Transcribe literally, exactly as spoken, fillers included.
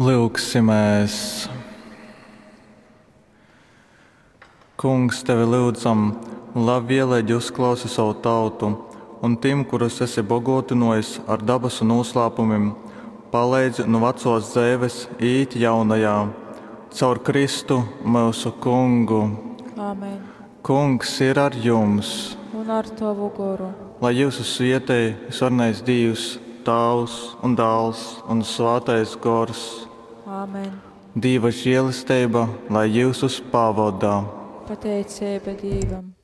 Lūksimies. Kungs, tevi lūdzam, labvēlīgi uzklausi savu tautu, un tiem, kurus esi bogotinojis ar dabas un noslēpumiem, palīdzi no vecos dzīves īt jaunajā, caur Kristu mūsu Kungu. Āmen. Kungs ir ar jums, Un ar tavu goru. lai jūsu svētī sarunais Dievs, Tēvs un Dēls un Svētais Gors. Āmen. Dieva žēlastība, lai jūs uz pavadā. Pateicība Dievam.